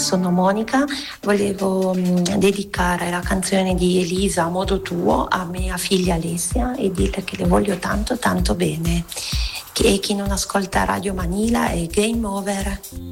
sono Monica, volevo dedicare la canzone di Elisa a modo tuo a mia figlia Alessia e dirle che le voglio tanto tanto bene. E chi non ascolta Radio Manila è game over.